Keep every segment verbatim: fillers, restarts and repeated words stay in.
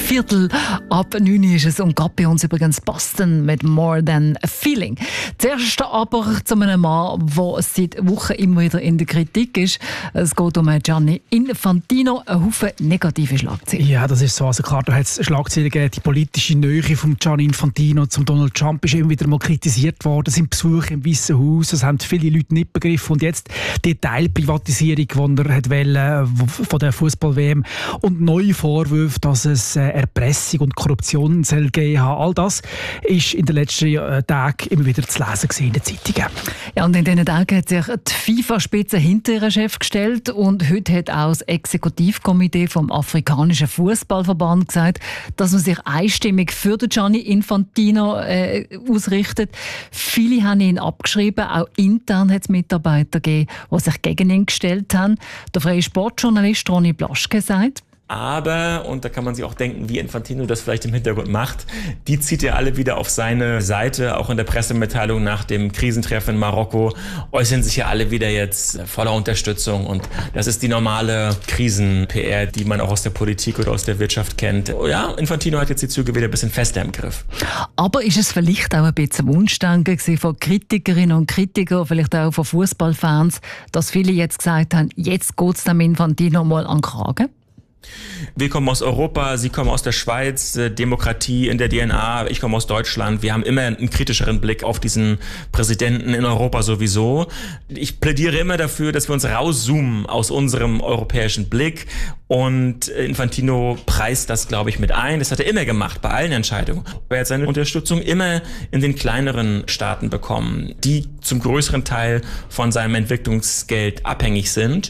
Viertel ab neun ist es und gerade bei uns übrigens Boston mit «More Than a Feeling». Zuerst aber zu einem Mann, der seit Wochen immer wieder in der Kritik ist. Es geht um Gianni Infantino. Ein Haufen negative Schlagzeilen. Ja, das ist so. Also klar, da hat es Schlagzeilen gegeben. Die politische Nähe von Gianni Infantino zum Donald Trump ist immer wieder mal kritisiert worden. Sein Besuch im Weißen Haus, das haben viele Leute nicht begriffen. Und jetzt die Teilprivatisierung, die er hat wollte, von der Fußball-W M und neue Vorwürfe, dass es Erpressung und Korruption soll geben hat. All das ist in den letzten Tagen immer wieder zu lesen in den Zeitungen. Ja, und in diesen Tagen hat sich die FIFA-Spitze hinter ihren Chef gestellt und heute hat auch das Exekutivkomitee vom afrikanischen Fußballverband gesagt, dass man sich einstimmig für den Gianni Infantino äh, ausrichtet. Viele haben ihn abgeschrieben, auch intern hat es Mitarbeiter gegeben, die sich gegen ihn gestellt haben. Der freie Sportjournalist Ronny Blaschke sagt: Aber, und da kann man sich auch denken, wie Infantino das vielleicht im Hintergrund macht, die zieht er alle wieder auf seine Seite. Auch in der Pressemitteilung nach dem Krisentreffen in Marokko äußern sich ja alle wieder jetzt voller Unterstützung. Und das ist die normale Krisen-P R, die man auch aus der Politik oder aus der Wirtschaft kennt. Ja, Infantino hat jetzt die Züge wieder ein bisschen fester im Griff. Aber ist es vielleicht auch ein bisschen Wunschdenken von Kritikerinnen und Kritikern, vielleicht auch von Fußballfans, dass viele jetzt gesagt haben, jetzt geht es dem Infantino mal an den Kragen? Wir kommen aus Europa, Sie kommen aus der Schweiz, Demokratie in der D N A, ich komme aus Deutschland. Wir haben immer einen kritischeren Blick auf diesen Präsidenten in Europa sowieso. Ich plädiere immer dafür, dass wir uns rauszoomen aus unserem europäischen Blick und Infantino preist das, glaube ich, mit ein. Das hat er immer gemacht, bei allen Entscheidungen. Er hat seine Unterstützung immer in den kleineren Staaten bekommen, die zum größeren Teil von seinem Entwicklungsgeld abhängig sind.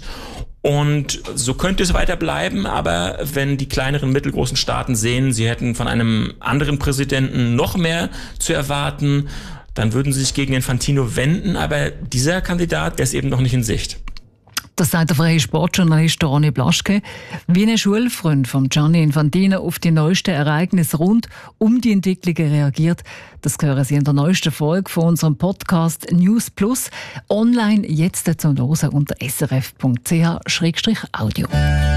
Und so könnte es weiter bleiben, aber wenn die kleineren, mittelgroßen Staaten sehen, sie hätten von einem anderen Präsidenten noch mehr zu erwarten, dann würden sie sich gegen Infantino wenden, aber dieser Kandidat, der ist eben noch nicht in Sicht. Das sagt der freie Sportjournalist Ronny Blaschke. Wie ein Schulfreund von Gianni Infantino auf die neuesten Ereignisse rund um die Entwicklungen reagiert, das hören Sie in der neuesten Folge von unserem Podcast News Plus. Online jetzt zum Hören unter s r f punkt c h slash audio.